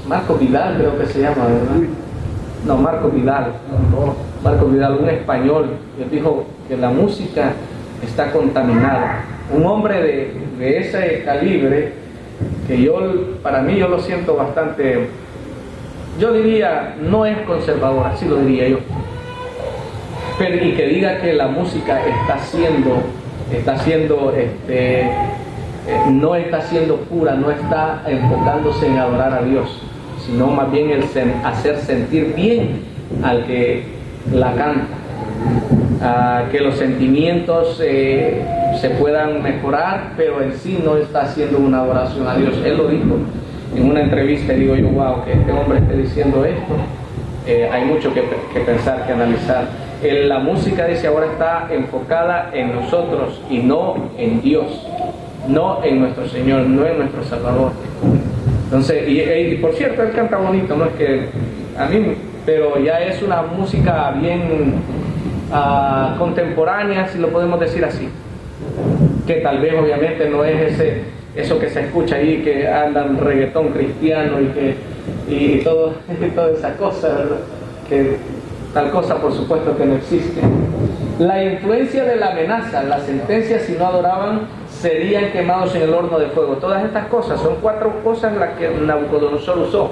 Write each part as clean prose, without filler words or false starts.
Marcos Vidal creo que se llama, ¿verdad? No, Marcos Vidal, un español, él dijo que la música está contaminada. Un hombre de ese calibre, que para mí yo lo siento bastante, yo diría, no es conservador, así lo diría yo. Pero, y que diga que la música no está siendo pura, no está enfocándose en adorar a Dios, sino más bien hacer sentir bien al que la canta, que los sentimientos se puedan mejorar, pero en sí no está haciendo una adoración a Dios. Él lo dijo en una entrevista y digo yo, wow, que este hombre esté diciendo esto, hay mucho que pensar, que analizar. La música, dice, ahora está enfocada en nosotros y no en Dios, no en nuestro Señor, no en nuestro Salvador. Entonces, y por cierto, él canta bonito, no es que a mí, pero ya es una música bien contemporánea, si lo podemos decir así, que tal vez obviamente no es eso que se escucha ahí, que andan reggaetón cristiano y toda esa cosa, ¿verdad? Que tal cosa por supuesto que no existe. La influencia de la amenaza, la sentencia, si no adoraban, serían quemados en el horno de fuego. Todas estas cosas son 4 cosas las que Nabucodonosor usó.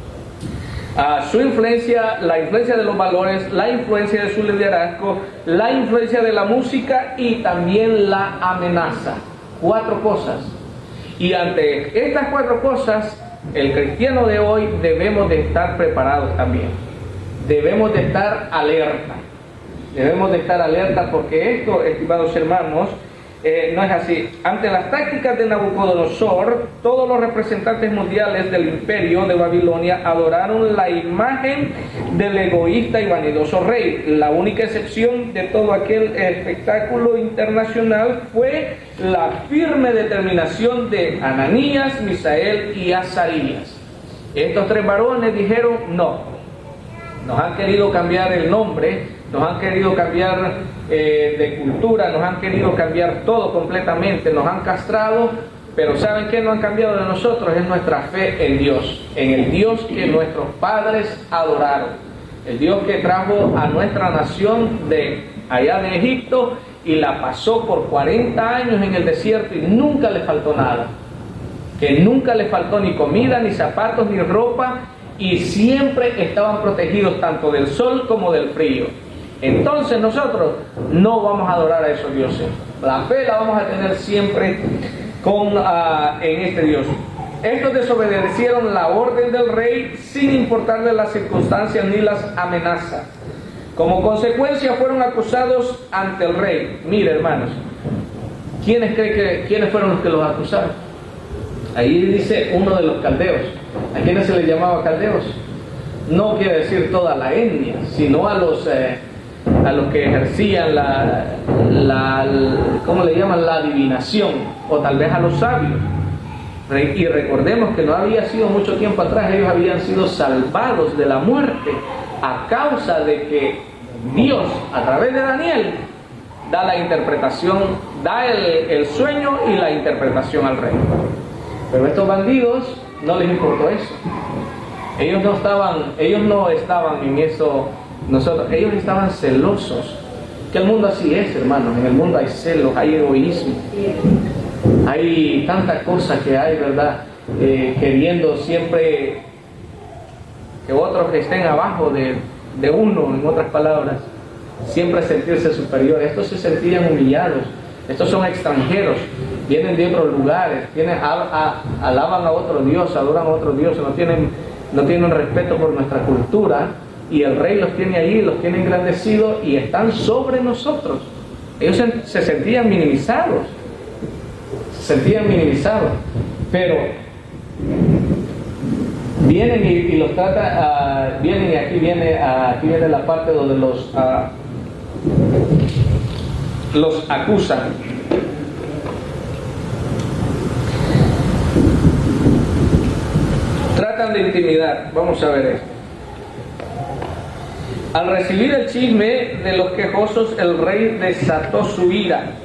Su influencia, la influencia de los valores, la influencia de su liderazgo, la influencia de la música y también la amenaza. 4 cosas. Y ante estas 4 cosas, el cristiano de hoy debemos de estar preparados también. Debemos de estar alerta. Debemos de estar alerta porque esto, estimados hermanos, no es así. Ante las tácticas de Nabucodonosor, todos los representantes mundiales del imperio de Babilonia adoraron la imagen del egoísta y vanidoso rey. La única excepción de todo aquel espectáculo internacional fue la firme determinación de Ananías, Misael y Azarías. Estos 3 varones dijeron no. Nos han querido cambiar el nombre, nos han querido cambiar de cultura, nos han querido cambiar todo completamente, nos han castrado, pero ¿saben qué no han cambiado de nosotros? Es nuestra fe en Dios, en el Dios que nuestros padres adoraron, el Dios que trajo a nuestra nación de allá de Egipto y la pasó por 40 años en el desierto y nunca le faltó nada, que nunca le faltó ni comida, ni zapatos, ni ropa, y siempre estaban protegidos tanto del sol como del frío. Entonces nosotros no vamos a adorar a esos dioses. La fe la vamos a tener siempre en este Dios. Estos desobedecieron la orden del rey sin importarle las circunstancias ni las amenazas. Como consecuencia fueron acusados ante el rey. Mire, hermanos, ¿quiénes fueron los que los acusaron? Ahí dice uno de los caldeos. ¿A quiénes se les llamaba caldeos? No quiere decir toda la etnia, sino a los que ejercían ¿cómo le llaman? La adivinación, o tal vez a los sabios. Y recordemos que no había sido mucho tiempo atrás, ellos habían sido salvados de la muerte a causa de que Dios, a través de Daniel, da la interpretación, da el sueño y la interpretación al rey. Pero estos bandidos no les importó eso. Ellos no estaban en eso. Ellos estaban celosos. Que el mundo así es, hermanos. En el mundo hay celos, hay egoísmo, hay tantas cosas que hay, ¿verdad? Queriendo siempre que otros estén abajo de uno, en otras palabras, siempre sentirse superior. Estos se sentían humillados. Estos son extranjeros, vienen de otros lugares, alaban a otro Dios, adoran a otro Dios, no tienen respeto por nuestra cultura, y el rey los tiene allí, los tiene engrandecidos y están sobre nosotros. Ellos se sentían minimizados, pero vienen y los tratan, vienen, y aquí viene la parte donde los acusan. Tratan de intimidar. Vamos a ver esto. Al recibir el chisme de los quejosos, el rey desató su ira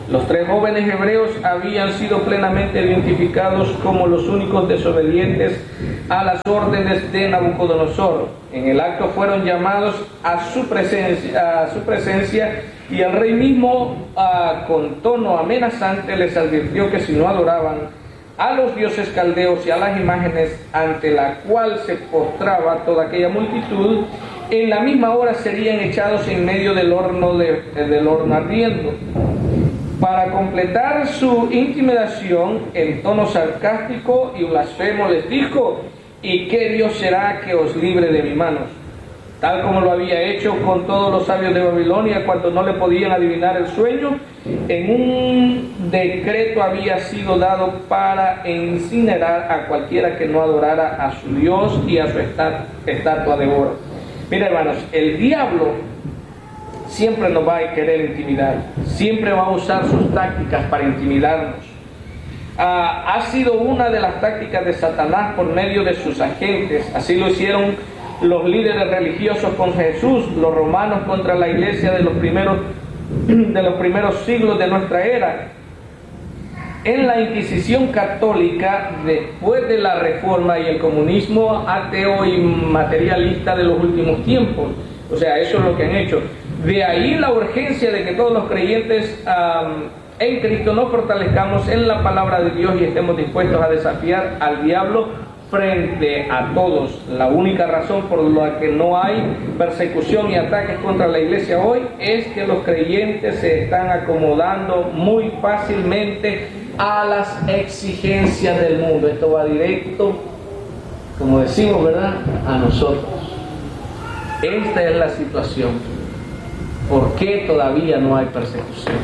Los 3 jóvenes hebreos habían sido plenamente identificados como los únicos desobedientes a las órdenes de Nabucodonosor. En el acto fueron llamados a su presencia y el rey mismo, con tono amenazante, les advirtió que si no adoraban a los dioses caldeos y a las imágenes ante la cual se postraba toda aquella multitud, en la misma hora serían echados en medio del horno ardiendo. Para completar su intimidación, en tono sarcástico y blasfemo les dijo: ¿y qué Dios será que os libre de mi mano? Tal como lo había hecho con todos los sabios de Babilonia cuando no le podían adivinar el sueño, en un decreto había sido dado para incinerar a cualquiera que no adorara a su Dios y a su estatua de oro. Mira, hermanos, el diablo siempre nos va a querer intimidar, siempre va a usar sus tácticas para intimidarnos. Ha sido una de las tácticas de Satanás por medio de sus agentes. Así lo hicieron los líderes religiosos con Jesús, los romanos contra la iglesia de los primeros siglos de nuestra era. En la Inquisición católica, después de la Reforma y el comunismo ateo y materialista de los últimos tiempos. O sea, eso es lo que han hecho. De ahí la urgencia de que todos los creyentes en Cristo nos fortalezcamos en la palabra de Dios y estemos dispuestos a desafiar al diablo frente a todos. La única razón por la que no hay persecución y ataques contra la iglesia hoy es que los creyentes se están acomodando muy fácilmente a las exigencias del mundo. Esto va directo, como decimos, ¿verdad?, a nosotros. Esta es la situación. ¿Por qué todavía no hay persecución?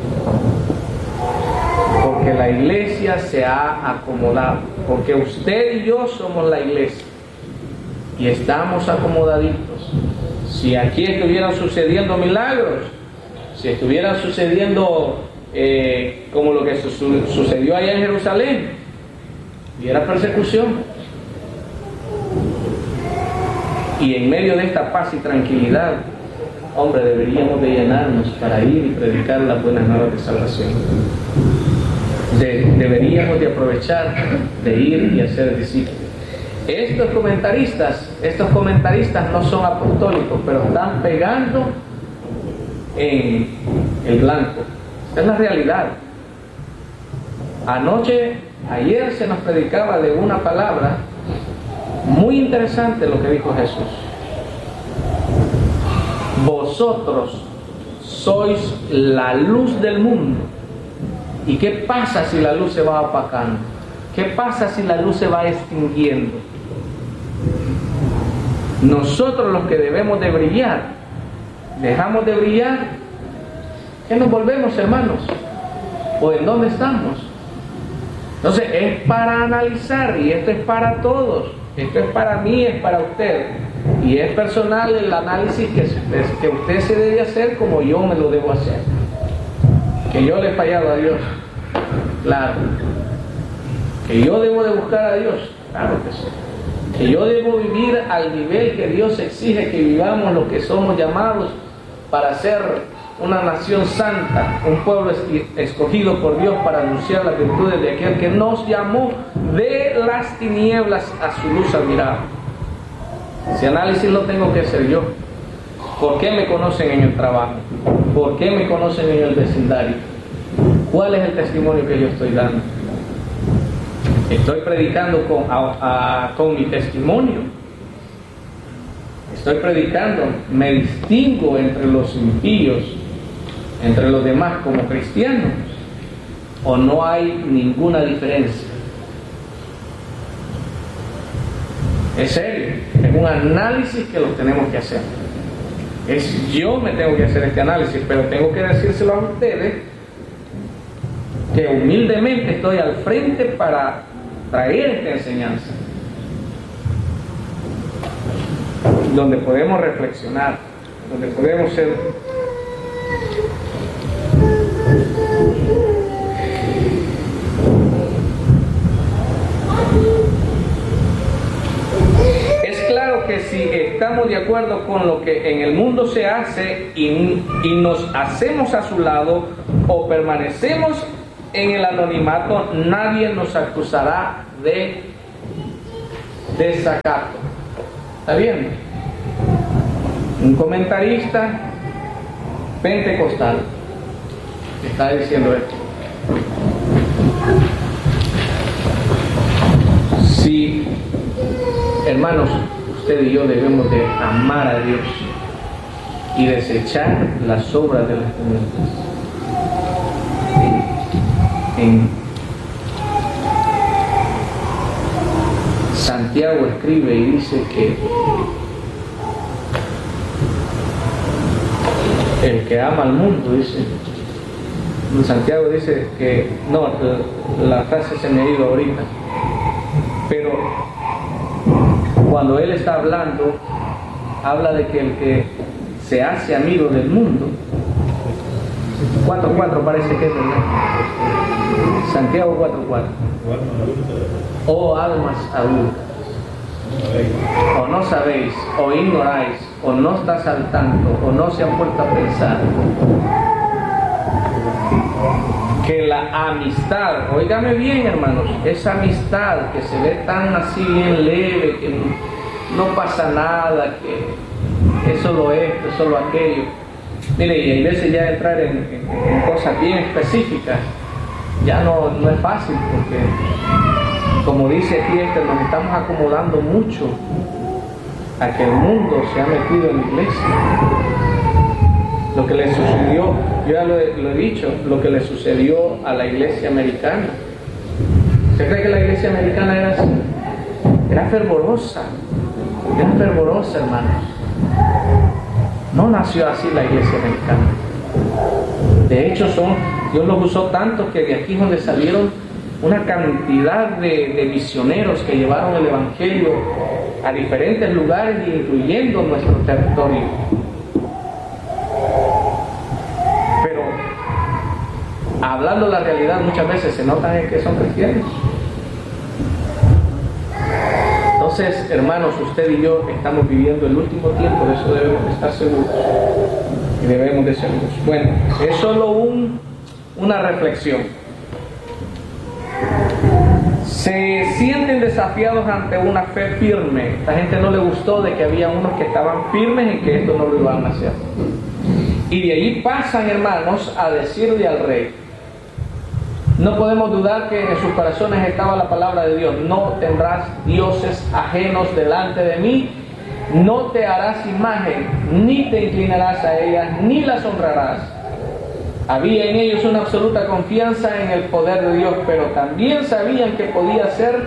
Porque la iglesia se ha acomodado, porque usted y yo somos la iglesia y estamos acomodaditos. Si aquí estuvieran sucediendo milagros, si estuvieran sucediendo como lo que sucedió allá en Jerusalén, hubiera persecución. Y en medio de esta paz y tranquilidad, hombre, deberíamos de llenarnos para ir y predicar las buenas nuevas de salvación. Deberíamos de aprovechar de ir y hacer discípulos. Estos comentaristas no son apostólicos, pero están pegando en el blanco. Esta es la realidad. Ayer se nos predicaba de una palabra muy interesante, lo que dijo Jesús. Vosotros sois la luz del mundo. ¿Y qué pasa si la luz se va opacando? ¿Qué pasa si la luz se va extinguiendo? Nosotros, los que debemos de brillar, dejamos de brillar. ¿Qué nos volvemos, hermanos? ¿O en dónde estamos? Entonces es para analizar, y esto es para todos. Esto es para mí, es para usted. Y es personal el análisis que usted se debe hacer como yo me lo debo hacer. Que yo le he fallado a Dios, claro. Que yo debo de buscar a Dios, claro que sí. Que yo debo vivir al nivel que Dios exige que vivamos, los que somos llamados para ser una nación santa, un pueblo escogido por Dios para anunciar las virtudes de aquel que nos llamó de las tinieblas a su luz admirable. Ese análisis lo tengo que hacer yo. ¿Por qué me conocen en el trabajo? ¿Por qué me conocen en el vecindario? ¿Cuál es el testimonio que yo estoy dando? ¿Estoy predicando con mi testimonio? Estoy predicando, me distingo entre los impíos, entre los demás como cristianos, o no hay ninguna diferencia. Es serio, es un análisis que lo tenemos que hacer. Yo me tengo que hacer este análisis, pero tengo que decírselo a ustedes que humildemente estoy al frente para traer esta enseñanza, donde podemos reflexionar, donde podemos ser que si estamos de acuerdo con lo que en el mundo se hace y nos hacemos a su lado, o permanecemos en el anonimato, nadie nos acusará de desacato. ¿Está bien? Un comentarista pentecostal está diciendo esto. Sí, hermanos, usted y yo debemos de amar a Dios y desechar las obras de las tinieblas. En Santiago escribe y dice que el que ama al mundo, dice, Santiago dice que, no, la frase se me ha ido ahorita, pero cuando él está hablando, habla de que el que se hace amigo del mundo, 4:4 parece que es, ¿verdad? Santiago 4:4. Oh almas adultas, o no sabéis, o ignoráis, o no estás al tanto, o no se han puesto a pensar que la amistad, óigame bien, hermanos, esa amistad que se ve tan así bien leve, que no pasa nada, que es solo esto, es solo aquello. Mire, y hay veces ya entrar en cosas bien específicas ya no es fácil, porque como dice aquí nos estamos acomodando mucho a que el mundo se ha metido en la iglesia. Lo que le sucedió, yo ya lo he dicho, lo que le sucedió a la iglesia americana. ¿Usted cree que la iglesia americana era así? Era fervorosa, hermanos. No nació así la iglesia americana. De hecho, Dios los usó tanto que de aquí es donde salieron una cantidad de misioneros que llevaron el evangelio a diferentes lugares, incluyendo nuestro territorio. Pero hablando la realidad, muchas veces se nota que son cristianos. Entonces, hermanos, usted y yo estamos viviendo el último tiempo, de eso debemos estar seguros y debemos de ser seguros. Bueno, es solo una reflexión. Se sienten desafiados ante una fe firme. A esta gente no le gustó de que había unos que estaban firmes en que esto no lo iban a hacer. Y de allí pasan, hermanos, a decirle al rey. No podemos dudar que en sus corazones estaba la palabra de Dios. No tendrás dioses ajenos delante de mí, no te harás imagen, ni te inclinarás a ellas, ni las honrarás. Había en ellos una absoluta confianza en el poder de Dios, pero también sabían que podía ser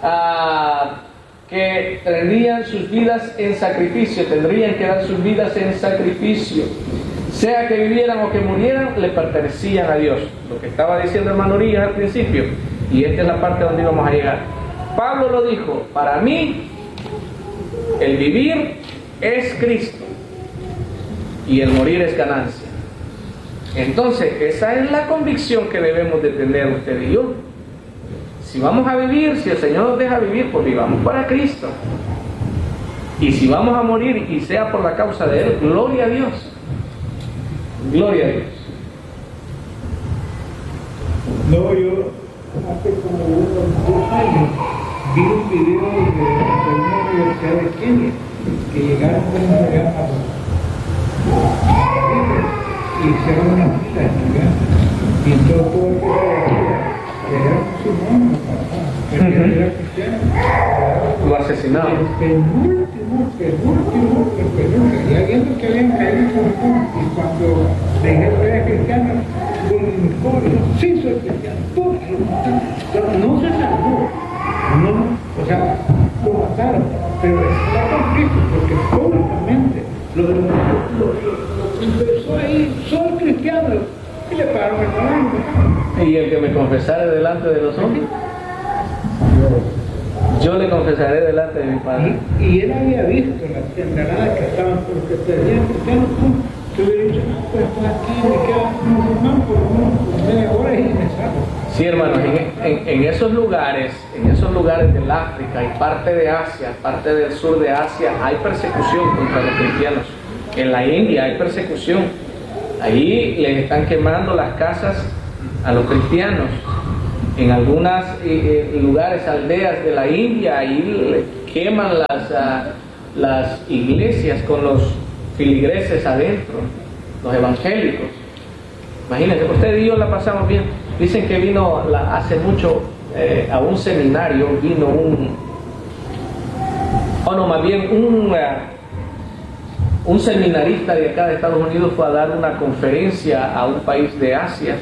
que tendrían sus vidas en sacrificio, tendrían que dar sus vidas en sacrificio. Sea que vivieran o que murieran, le pertenecían a Dios. Lo que estaba diciendo hermano Orillas al principio, y esta es la parte donde íbamos a llegar. Pablo lo dijo: para mí, el vivir es Cristo y el morir es ganancia. Entonces, esa es la convicción que debemos de tener usted y yo. Si vamos a vivir, si el Señor nos deja vivir, pues vivamos para Cristo. Y si vamos a morir, y sea por la causa de Él, gloria a Dios. Gloria a Dios. No, yo hace como unos 2 años vi un video de una universidad de Kenia que llegaron con una gama y hicieron una fila en la gama y entonces todo el que era musulmán, que era cristiano, lo asesinaron. El penúltimo, ya viendo que habían caído y cuando dijeron que era cristiano, sí soy cristiano, no se salvó, o sea, lo mataron, pero está con Cristo, porque públicamente lo empezó ahí, soy cristiano, y le pagaron el salario. ¿Y el que me confesare delante de los hombres? Yo le confesaré delante de mi Padre. Y él había visto las tenderadas que estaban, porque tenían cristianos, que hubiera dicho, pues aquí me queda musulmán por lo menos media hora y me salgo. Sí, hermanos, en esos lugares del África y parte de Asia, parte del sur de Asia, hay persecución contra los cristianos. En la India hay persecución. Allí les están quemando las casas a los cristianos. En algunos lugares, aldeas de la India, ahí queman las iglesias con los filigreses adentro, los evangélicos. Imagínense, usted y yo la pasamos bien. Dicen que vino hace mucho a un seminario, vino un seminarista de acá de Estados Unidos fue a dar una conferencia a un país de Asia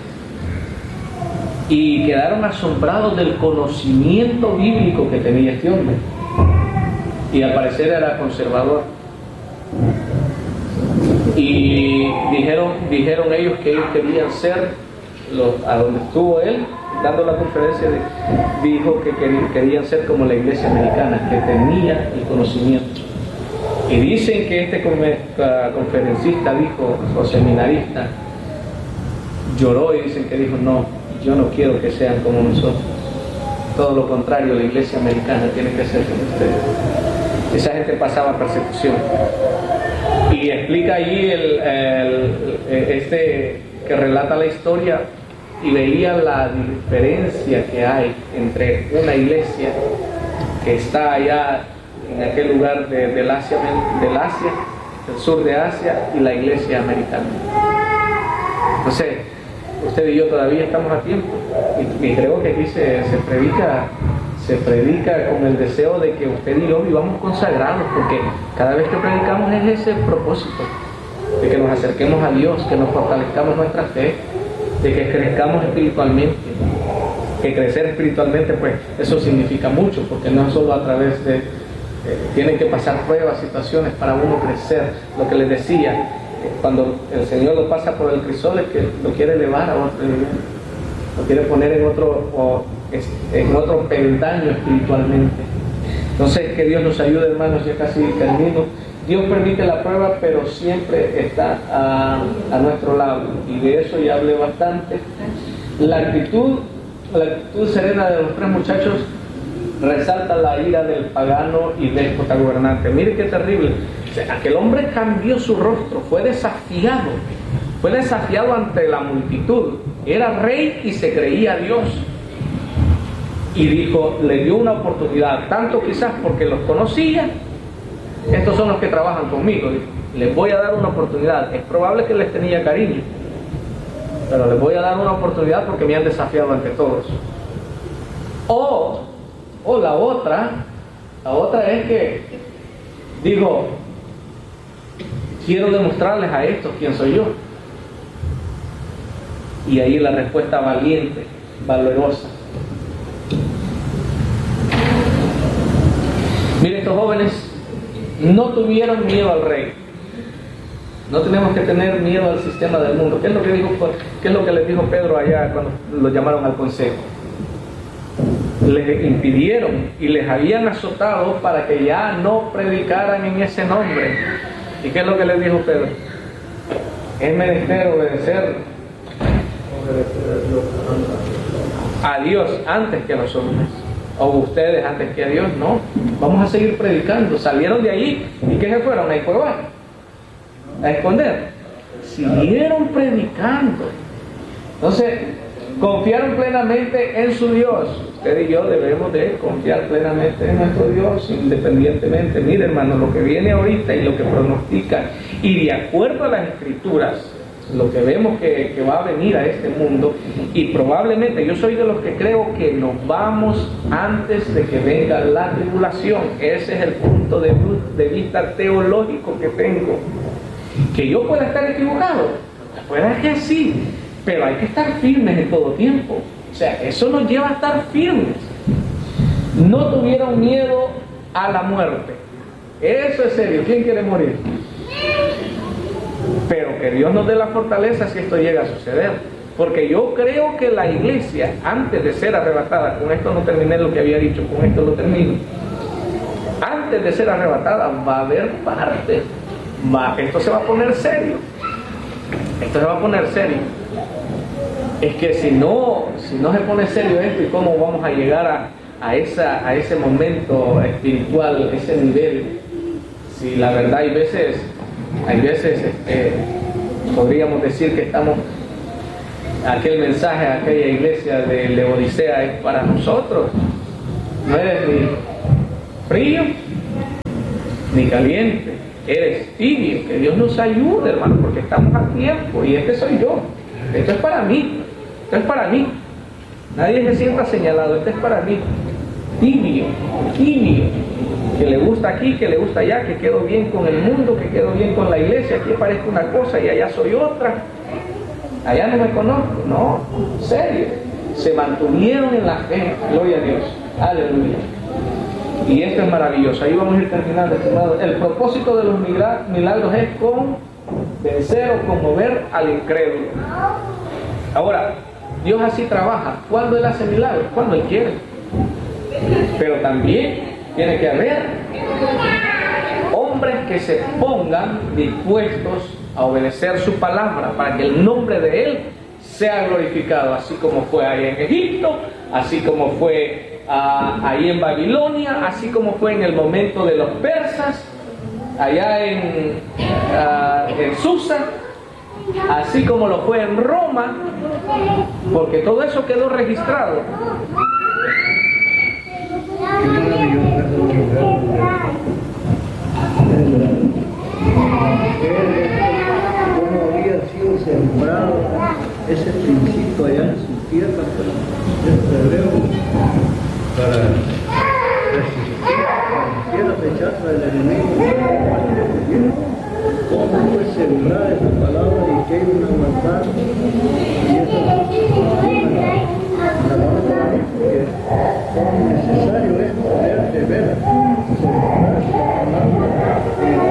y quedaron asombrados del conocimiento bíblico que tenía este hombre, y al parecer era conservador. Y dijeron ellos que ellos querían ser, a donde estuvo él dando la conferencia, dijo que querían ser como la iglesia americana, que tenía el conocimiento. Y dicen que este conferencista dijo, o seminarista, lloró, y dicen que dijo: no, yo no quiero que sean como nosotros. Todo lo contrario, la iglesia americana tiene que ser como ustedes. Esa gente pasaba persecución. Y explica allí que relata la historia, y veía la diferencia que hay entre una iglesia que está allá en aquel lugar del Asia, del sur de Asia, y la iglesia americana. Entonces, usted y yo todavía estamos a tiempo, y creo que aquí se predica con el deseo de que usted y yo vivamos consagrados, porque cada vez que predicamos es ese propósito, de que nos acerquemos a Dios, que nos fortalezcamos nuestra fe, de que crezcamos espiritualmente. Que crecer espiritualmente, pues eso significa mucho, porque no es solo a través de tienen que pasar pruebas, situaciones para uno crecer. Lo que les decía, cuando el Señor lo pasa por el crisol, es que lo quiere elevar a otro nivel, lo quiere poner en otro peldaño espiritualmente. Entonces, que Dios nos ayude, hermanos. Ya casi termino. Dios permite la prueba, pero siempre está a nuestro lado, y de eso ya hablé bastante. La actitud serena de los tres muchachos resalta la ira del pagano y déspota gobernante. Mire qué terrible. O sea, aquel hombre cambió su rostro, fue desafiado ante la multitud. Era rey y se creía Dios. Y dijo, le dio una oportunidad, tanto quizás porque los conocía. Estos son los que trabajan conmigo, dijo. Les voy a dar una oportunidad. Es probable que les tenía cariño, pero les voy a dar una oportunidad porque me han desafiado ante todos. O la otra es que dijo, quiero demostrarles a estos quién soy yo. Y ahí la respuesta valiente, valerosa. Miren, estos jóvenes no tuvieron miedo al rey. No tenemos que tener miedo al sistema del mundo. ¿Qué es lo que les dijo Pedro allá cuando lo llamaron al consejo? Les impidieron y les habían azotado para que ya no predicaran en ese nombre. ¿Y qué es lo que les dijo Pedro? Es menester obedecer a Dios antes que a los hombres, o ustedes antes que a Dios. No, vamos a seguir predicando. Salieron de allí, ¿y qué se fueron? ¿A cueva? ¿A esconder? Siguieron predicando. Entonces, confiaron plenamente en su Dios. Usted y yo debemos de confiar plenamente en nuestro Dios, independientemente. Mire, hermano, lo que viene ahorita y lo que pronostica, y de acuerdo a las Escrituras, lo que vemos que va a venir a este mundo, y probablemente yo soy de los que creo que nos vamos antes de que venga la tribulación. Ese es el punto de vista teológico que tengo. Que yo pueda estar equivocado, puede que sí, pero hay que estar firmes en todo tiempo. O sea, eso nos lleva a estar firmes. No tuvieron miedo a la muerte. Eso es serio. ¿Quién quiere morir? Pero que Dios nos dé la fortaleza si esto llega a suceder. Porque yo creo que la iglesia, antes de ser arrebatada, con esto no terminé lo que había dicho, con esto lo termino. Antes de ser arrebatada va a haber parte. Esto se va a poner serio. Esto se va a poner serio. Es que si no se pone serio esto, ¿y cómo vamos a llegar a ese momento espiritual, ese nivel? Si la verdad hay veces Podríamos decir que aquel mensaje a aquella iglesia de Laodicea es para nosotros. No eres ni frío ni caliente, eres tibio. Que Dios nos ayude, hermano, porque estamos a tiempo y este soy yo. Esto es para mí, esto es para mí. Nadie se sienta señalado, esto es para mí. Tibio, que le gusta aquí, que le gusta allá, que quedo bien con el mundo, que quedo bien con la iglesia, aquí parezco una cosa y allá soy otra. Allá no me conozco, no, en serio. Se mantuvieron en la fe, gloria a Dios, aleluya. Y esto es maravilloso. Ahí vamos a ir terminando, estimado. El propósito de los milagros es convencer o conmover al incrédulo. Ahora, Dios así trabaja. ¿Cuándo Él hace milagros? Cuando Él quiere. Pero también tiene que haber hombres que se pongan dispuestos a obedecer su palabra para que el nombre de Él sea glorificado, así como fue ahí en Egipto, así como fue ahí en Babilonia, así como fue en el momento de los persas, allá en Susa, así como lo fue en Roma, porque todo eso quedó registrado. Cómo había sido sembrado ese principio allá en su tierra, hebreo, para resistir la rechaza del enemigo. Cómo fue sembrada esa palabra y que hay una aguantar y eso la palabra que necesario es poder de veras sembrar esa palabra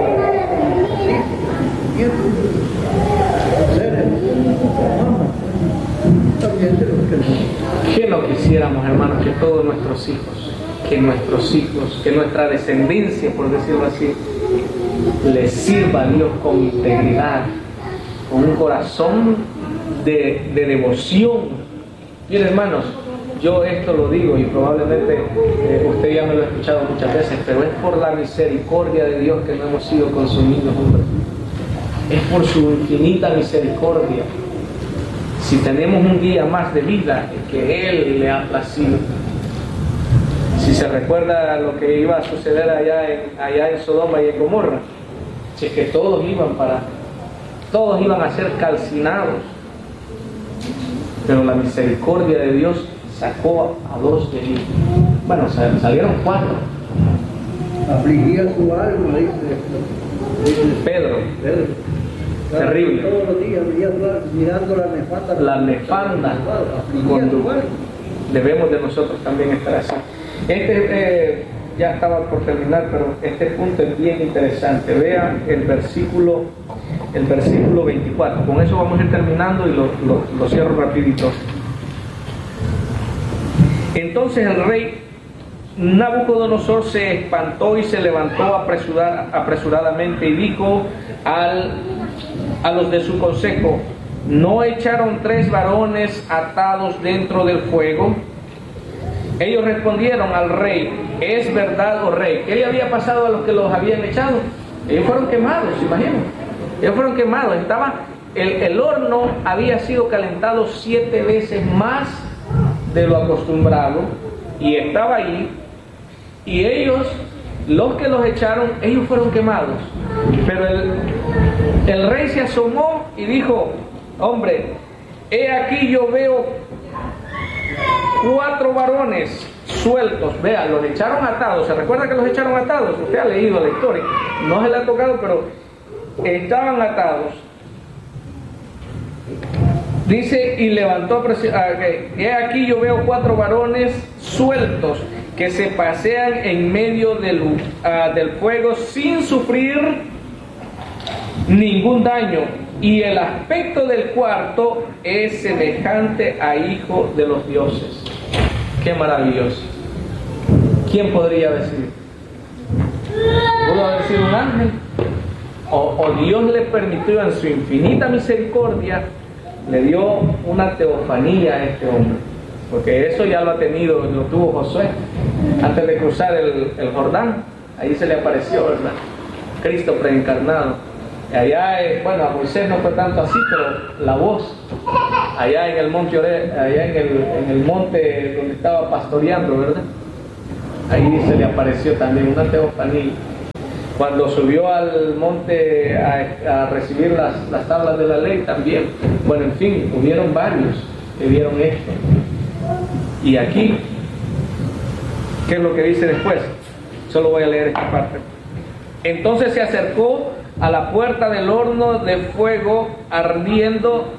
¿Qué no quisiéramos, hermanos, que todos nuestros hijos, que nuestra descendencia, por decirlo así, les sirva a Dios con integridad, con un corazón de devoción? Bien, hermanos, yo esto lo digo y probablemente usted ya me lo ha escuchado muchas veces, pero es por la misericordia de Dios que no hemos sido consumidos, hombre. Es por su infinita misericordia. Si tenemos un día más de vida, es que Él le ha placido. Si se recuerda lo que iba a suceder allá en Sodoma y en Gomorra, si es que todos iban a ser calcinados, pero la misericordia de Dios sacó a 2 de ellos. Bueno, salieron 4. Afligía su alma, dice Pedro. Terrible. Todos los días mirando la nefanda conducta. Debemos de nosotros también estar así. Ya estaba por terminar, pero este punto es bien interesante. Vean el versículo 24. Con eso vamos a ir terminando y lo cierro rapidito. Entonces el rey Nabucodonosor se espantó y se levantó apresuradamente y dijo a los de su consejo: ¿no echaron 3 varones atados dentro del fuego? Ellos respondieron al rey: ¿es verdad, oh rey? ¿Qué le había pasado a los que los habían echado? Ellos fueron quemados, imagínense. Ellos fueron quemados. El horno había sido calentado 7 veces más de lo acostumbrado y estaba ahí, y ellos, los que los echaron, ellos fueron quemados. Pero el rey se asomó y dijo: hombre, he aquí yo veo 4 varones sueltos. Vean, los echaron atados. ¿Se recuerda que los echaron atados? Usted ha leído la historia, no se le ha tocado, pero estaban atados. Dice: y levantó, he aquí yo veo 4 varones sueltos que se pasean en medio del fuego sin sufrir ningún daño, y el aspecto del cuarto es semejante a hijo de los dioses. Qué maravilloso. ¿Quién podría decir? ¿Pudo haber sido un ángel? ¿O Dios le permitió en su infinita misericordia, le dio una teofanía a este hombre? Porque eso ya lo tuvo Josué antes de cruzar el Jordán. Ahí se le apareció, ¿verdad? Cristo preencarnado. Allá, bueno, a Moisés no fue tanto así, pero la voz, allá en el monte allá en el monte donde estaba pastoreando, ¿verdad? Ahí se le apareció también una teofanía. Cuando subió al monte a recibir las tablas de la ley también. Bueno, en fin, hubieron varios que vieron esto. Y aquí, ¿qué es lo que dice después? Solo voy a leer esta parte. Entonces se acercó a la puerta del horno de fuego ardiendo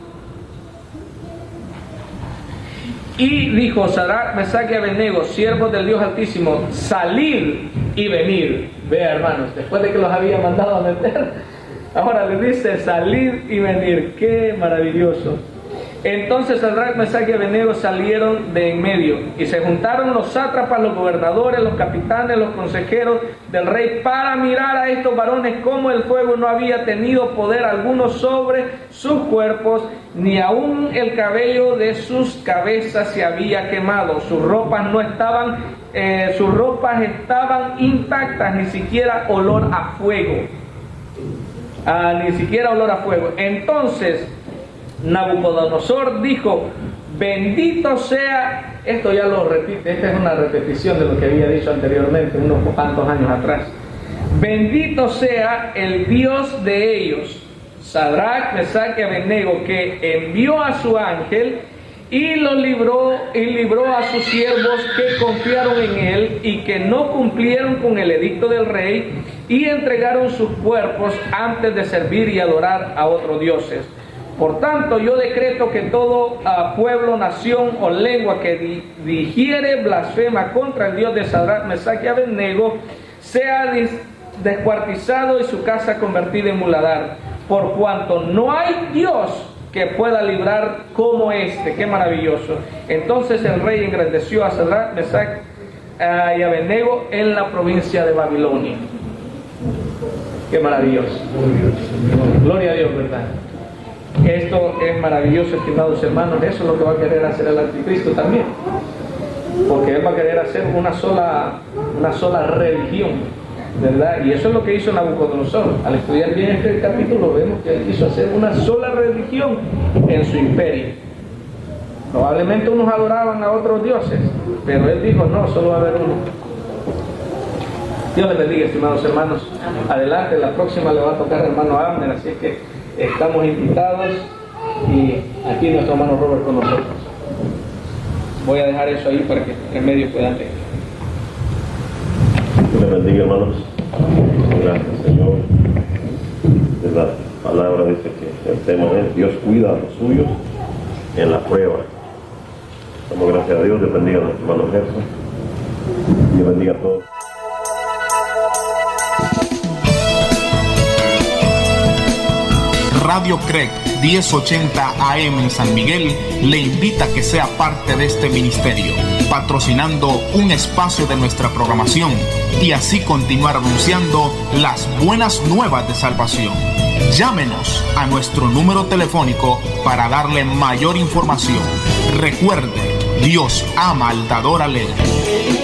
y dijo: Sadrach, Mesach y Abednego, siervos del Dios Altísimo, salid y venid. Vea, hermanos, después de que los había mandado a meter, ahora les dice: salid y venid. ¡Qué maravilloso! Entonces Sadrach, Mesach y Abednego salieron de en medio, y se juntaron los sátrapas, los gobernadores, los capitanes, los consejeros del rey, para mirar a estos varones cómo el fuego no había tenido poder alguno sobre sus cuerpos, ni aun el cabello de sus cabezas se había quemado. Sus ropas estaban intactas, ni siquiera olor a fuego. Entonces Nabucodonosor dijo: bendito sea, esto ya lo repite, esta es una repetición de lo que había dicho anteriormente, unos cuantos años atrás. Bendito sea el Dios de ellos, Sadrach, Mesach y Abednego, que envió a su ángel y los libró a sus siervos que confiaron en él y que no cumplieron con el edicto del rey y entregaron sus cuerpos antes de servir y adorar a otros dioses. Por tanto, yo decreto que todo pueblo, nación o lengua que dijere blasfema contra el Dios de Sadrach, Mesach y Abednego sea descuartizado y su casa convertida en muladar, por cuanto no hay Dios que pueda librar como este. ¡Qué maravilloso! Entonces el rey engrandeció a Sadrach, Mesach y Abednego en la provincia de Babilonia. ¡Qué maravilloso! Gloria a Dios, ¿verdad? Esto es maravilloso, estimados hermanos. Eso es lo que va a querer hacer el anticristo también, porque él va a querer hacer una sola religión, ¿verdad? Y eso es lo que hizo Nabucodonosor. Al estudiar bien este capítulo vemos que él quiso hacer una sola religión en su imperio. Probablemente unos adoraban a otros dioses, pero él dijo: no, solo va a haber uno. Dios les bendiga, estimados hermanos. Adelante, la próxima le va a tocar al hermano Abner, así que estamos invitados, y aquí nuestro hermano Robert con nosotros. Voy a dejar eso ahí para que en medio puedan leer. Dios les bendiga, hermanos. Gracias, Señor. De la palabra dice que el tema es: Dios cuida a los suyos en la prueba. Damos gracias a Dios. Dios bendiga a nuestro hermano Gerson. Dios bendiga a todos. Radio CREC 1080 AM en San Miguel le invita a que sea parte de este ministerio, patrocinando un espacio de nuestra programación y así continuar anunciando las buenas nuevas de salvación. Llámenos a nuestro número telefónico para darle mayor información. Recuerde, Dios ama al dador alegre.